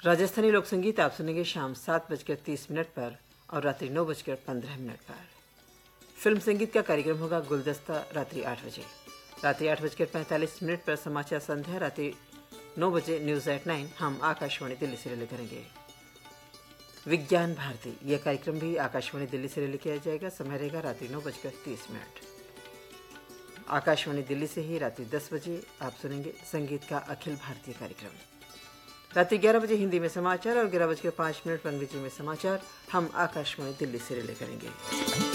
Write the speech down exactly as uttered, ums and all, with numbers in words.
राजस्थानी लोक संगीत आप सुनेंगे शाम सात बजकर तीस मिनट पर और रात्रि नौ बजकर पंद्रह मिनट पर। फिल्म संगीत का कार्यक्रम होगा गुलदस्ता रात्रि आठ बजे। रात्रि आठ बजकर पैंतालीस मिनट पर समाचार संध्या, रात्रि नौ बजे न्यूज एट नाइन हम आकाशवाणी दिल्ली से रिले करेंगे। विज्ञान भारती यह कार्यक्रम भी आकाशवाणी दिल्ली से रिले किया जाएगा। समय रहेगा रात्रि नौ बजकर तीस मिनट। आकाशवाणी दिल्ली से ही रात्रि दस बजे आप सुनेंगे संगीत का अखिल भारतीय कार्यक्रम। रात्रि ग्यारह बजे हिंदी में समाचार और ग्यारह बजकर पाँच मिनट पर अंग्रेजी में समाचार हम आकाशवाणी दिल्ली से रिले करेंगे।